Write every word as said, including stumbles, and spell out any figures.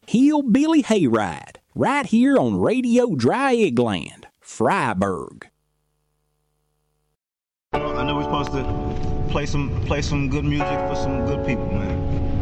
Hillbilly Hayride, right here on Radio Dry Eggland, Freiburg. I know we're supposed to play some play some good music for some good people, man.